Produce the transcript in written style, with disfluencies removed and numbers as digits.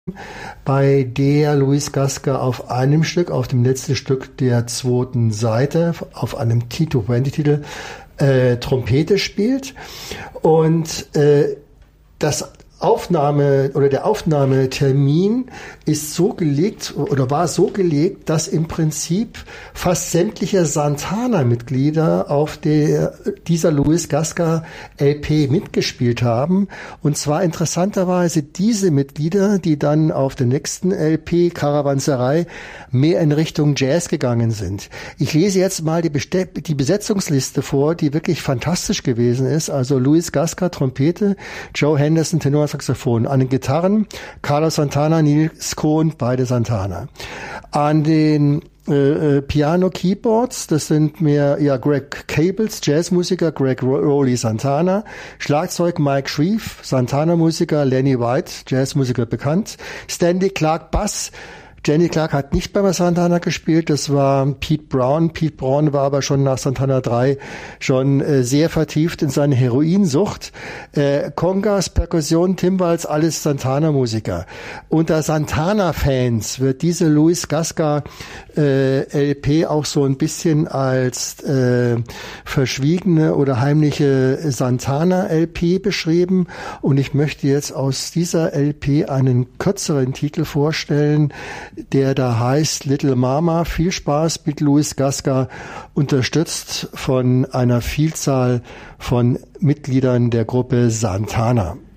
bei der Luis Gasca auf einem Stück, auf dem letzten Stück der zweiten Seite, auf einem T220-Titel, Trompete spielt. Und das der Aufnahmetermin ist so gelegt oder war so gelegt, dass im Prinzip fast sämtliche Santana-Mitglieder auf dieser Luis Gasca LP mitgespielt haben. Und zwar interessanterweise diese Mitglieder, die dann auf der nächsten LP Karawanserei mehr in Richtung Jazz gegangen sind. Ich lese jetzt mal die Besetzungsliste vor, die wirklich fantastisch gewesen ist. Also Luis Gasca Trompete, Joe Henderson Tenorsaxophon, an den Gitarren Carlos Santana, Nils Cohn, beide Santana. An den Piano Keyboards, das sind Greg Cables, Jazzmusiker, Greg Rowley Santana, Schlagzeug Mike Shreve, Santana-Musiker, Lenny White, Jazzmusiker bekannt, Stanley Clark Bass. Jenny Clark hat nicht bei Santana gespielt, das war Pete Brown. Pete Brown war aber schon nach Santana 3 schon sehr vertieft in seine Heroinsucht. Congas, Perkussion, Timbals, alles Santana-Musiker. Unter Santana-Fans wird diese Luis Gasca LP auch so ein bisschen als verschwiegene oder heimliche Santana-LP beschrieben. Und ich möchte jetzt aus dieser LP einen kürzeren Titel vorstellen, der da heißt Little Mama. Viel Spaß mit Luis Gasca, unterstützt von einer Vielzahl von Mitgliedern der Gruppe Santana.